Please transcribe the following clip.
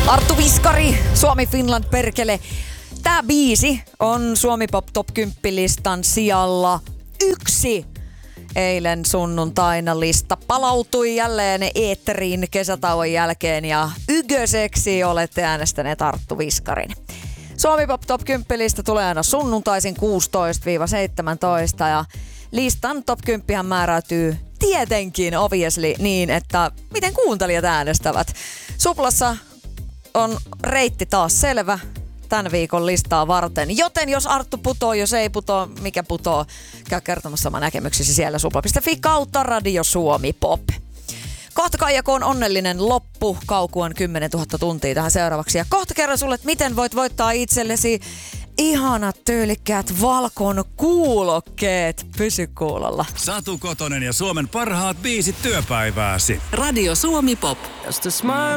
Arttu Viskari, Suomi Finland perkele. Tää biisi on Suomi Pop Top 10-listan sijalla 1. Eilen sunnuntaina lista palautui jälleen eetteriin kesätauon jälkeen ja ykköseksi olette äänestäneet Arttu Viskarin. Suomi Pop Top 10-lista tulee aina sunnuntaisin 16-17 ja listan Top 10 määräytyy tietenkin obviously niin, että miten kuuntelijat äänestävät. Suplassa on reitti taas selvä tämän viikon listaa varten. Joten jos Arttu putoo, jos ei putoo, mikä putoo, käy kertomassa oma näkemyksesi siellä supla.fi kautta Radio Suomi Pop. Kohta Kaijako on onnellinen loppu. Kauku on 10 000 tuntia tähän seuraavaksi. Ja kohta kerran sulle, että miten voit voittaa itsellesi ihanat tyylikkäät valkon kuulokkeet. Pysy kuulolla. Satu Kotonen ja Suomen parhaat biisit työpäivääsi. Radio Suomi Pop. Just a smile